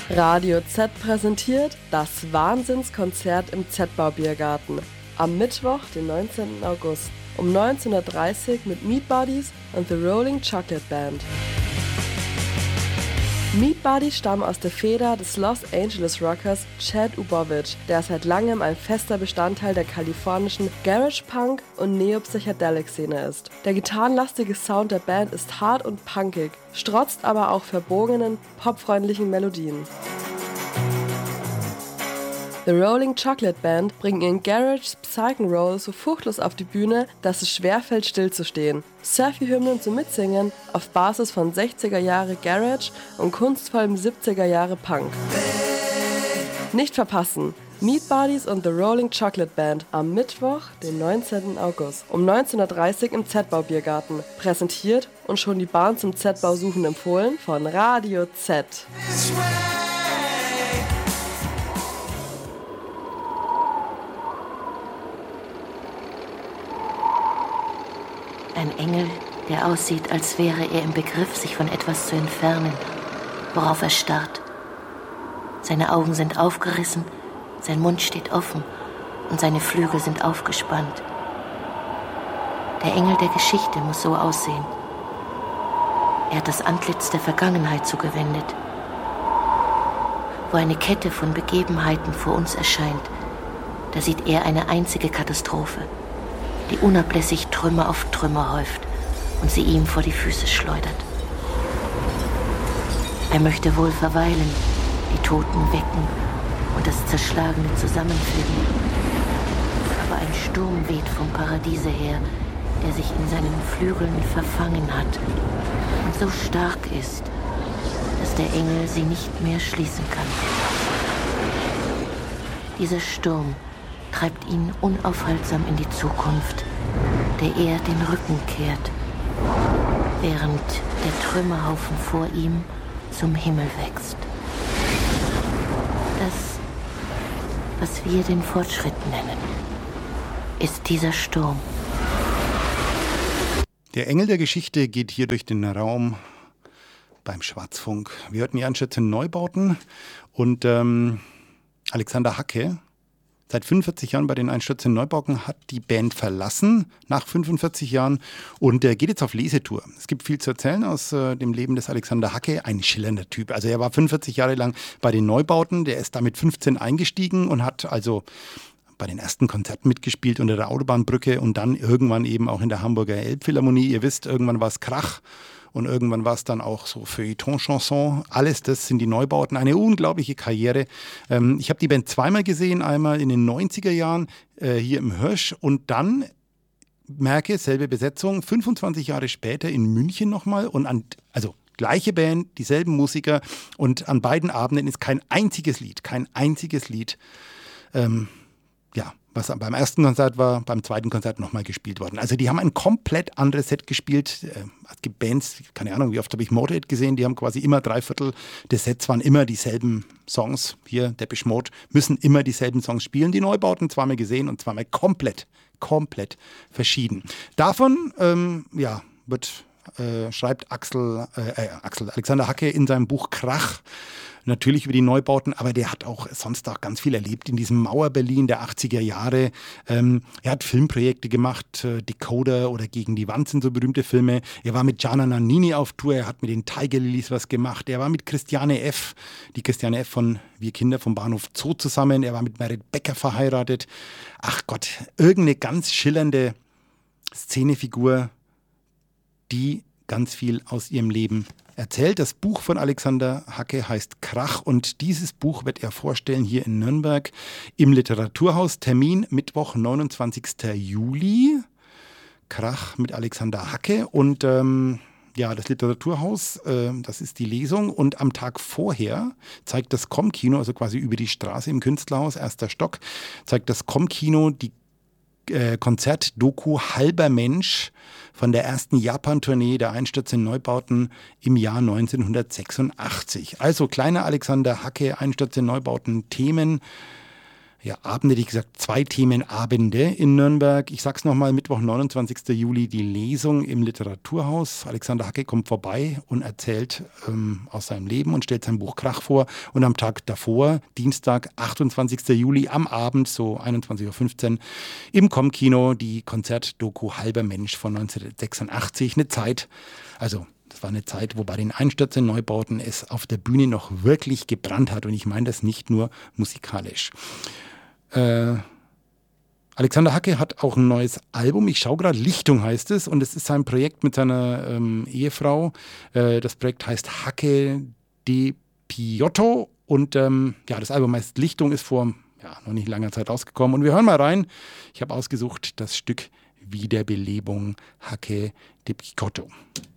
Radio Z präsentiert das Wahnsinnskonzert im Z-Bau-Biergarten am Mittwoch, den 19. August um 19:30 Uhr mit Meat Buddies und The Rolling Chocolate Band. Meat Buddies stammen aus der Feder des Los Angeles Rockers Chad Ubowich, der seit langem ein fester Bestandteil der kalifornischen Garage-Punk- und Neo-Psychedelic-Szene ist. Der gitarrenlastige Sound der Band ist hart und punkig, strotzt aber auch verbogenen, popfreundlichen Melodien. The Rolling Chocolate Band bringen ihren Garage Psych-N-Roll so furchtlos auf die Bühne, dass es schwerfällt, stillzustehen. Surfy-Hymnen zum Mitsingen auf Basis von 60er Jahre Garage und kunstvollem 70er Jahre Punk. Nicht verpassen! Meat Buddies und The Rolling Chocolate Band am Mittwoch, den 19. August um 19:30 Uhr im Z-Bau-Biergarten. Präsentiert und schon die Bahn zum Z-Bau suchen empfohlen von Radio Z. Ein Engel, der aussieht, als wäre er im Begriff, sich von etwas zu entfernen, worauf er starrt. Seine Augen sind aufgerissen, sein Mund steht offen und seine Flügel sind aufgespannt. Der Engel der Geschichte muss so aussehen. Er hat das Antlitz der Vergangenheit zugewendet. Wo eine Kette von Begebenheiten vor uns erscheint, da sieht er eine einzige Katastrophe, die unablässig Trümmer auf Trümmer häuft und sie ihm vor die Füße schleudert. Er möchte wohl verweilen, die Toten wecken und das Zerschlagene zusammenfügen. Aber ein Sturm weht vom Paradiese her, der sich in seinen Flügeln verfangen hat und so stark ist, dass der Engel sie nicht mehr schließen kann. Dieser Sturm treibt ihn unaufhaltsam in die Zukunft, der er den Rücken kehrt, während der Trümmerhaufen vor ihm zum Himmel wächst. Das, was wir den Fortschritt nennen, ist dieser Sturm. Der Engel der Geschichte geht hier durch den Raum beim Schwarzfunk. Wir hörten die Einschätzung Neubauten und Alexander Hacke, seit 45 Jahren bei den Einstürzen Neubauten, hat die Band verlassen, nach 45 Jahren, und geht jetzt auf Lesetour. Es gibt viel zu erzählen aus dem Leben des Alexander Hacke, ein schillernder Typ. Also er war 45 Jahre lang bei den Neubauten, der ist da mit 15 eingestiegen und hat also bei den ersten Konzerten mitgespielt unter der Autobahnbrücke und dann irgendwann eben auch in der Hamburger Elbphilharmonie. Ihr wisst, irgendwann war es Krach. Und irgendwann war es dann auch so Feuilleton-Chanson. Alles das sind die Neubauten. Eine unglaubliche Karriere. Ich habe die Band zweimal gesehen. Einmal in den 90er Jahren hier im Hirsch. Und dann merke, selbe Besetzung, 25 Jahre später in München nochmal. Und also gleiche Band, dieselben Musiker. Und an beiden Abenden ist kein einziges Lied, was beim ersten Konzert war, beim zweiten Konzert nochmal gespielt worden. Also die haben ein komplett anderes Set gespielt. Es gibt Bands, keine Ahnung, wie oft habe ich Motorhead gesehen, die haben quasi immer 3/4 des Sets waren immer dieselben Songs. Hier, Depeche Mode, müssen immer dieselben Songs spielen. Die Neubauten zweimal gesehen und zweimal komplett verschieden. Davon, schreibt Alexander Hacke in seinem Buch Krach natürlich über die Neubauten, aber der hat auch sonst auch ganz viel erlebt in diesem Mauer-Berlin der 80er Jahre. Er hat Filmprojekte gemacht, Decoder oder Gegen die Wand sind so berühmte Filme. Er war mit Gianna Nannini auf Tour, er hat mit den Tiger Lilies was gemacht. Er war mit Christiane F., die Christiane F. von Wir Kinder vom Bahnhof Zoo zusammen. Er war mit Merit Becker verheiratet. Ach Gott, irgendeine ganz schillernde Szenefigur, die ganz viel aus ihrem Leben erzählt. Das Buch von Alexander Hacke heißt Krach und dieses Buch wird er vorstellen hier in Nürnberg im Literaturhaus. Termin Mittwoch, 29. Juli. Krach mit Alexander Hacke und das Literaturhaus, das ist die Lesung und am Tag vorher zeigt das Com-Kino, also quasi über die Straße im Künstlerhaus, 1. Stock, zeigt das Com-Kino die Konzertdoku Halber Mensch von der ersten Japan-Tournee der Einstürze in Neubauten im Jahr 1986. Also kleiner Alexander Hacke, Einstürze in Neubauten, Themen Abende, wie gesagt, 2 Themenabende in Nürnberg. Ich sag's nochmal, Mittwoch, 29. Juli, die Lesung im Literaturhaus. Alexander Hacke kommt vorbei und erzählt aus seinem Leben und stellt sein Buch Krach vor. Und am Tag davor, Dienstag, 28. Juli, am Abend, so 21.15 Uhr, im Com-Kino die Konzertdoku Halber Mensch von 1986. Das war eine Zeit, wo bei den Einstürzen Neubauten es auf der Bühne noch wirklich gebrannt hat. Und ich meine das nicht nur musikalisch. Alexander Hacke hat auch ein neues Album. Ich schaue gerade, Lichtung heißt es. Und es ist sein Projekt mit seiner Ehefrau. Das Projekt heißt Hacke de Piotto. Und das Album heißt Lichtung, ist vor noch nicht langer Zeit rausgekommen. Und wir hören mal rein. Ich habe ausgesucht das Stück Wiederbelebung Hacke de Piotto.